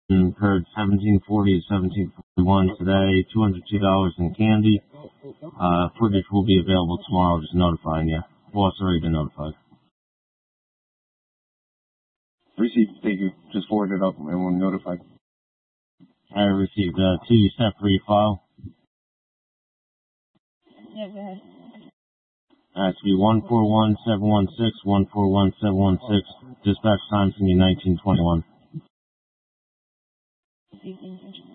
Occurred 1740 to 1741 today. $202 in candy. Footage will be available tomorrow. Just notifying you. Boss already been notified. Received. Thank you. Just forward it up and we'll notify. I received 2 step for your file. Yeah, go ahead. That's to be 141716, 141716. Dispatch time's going to be 1921.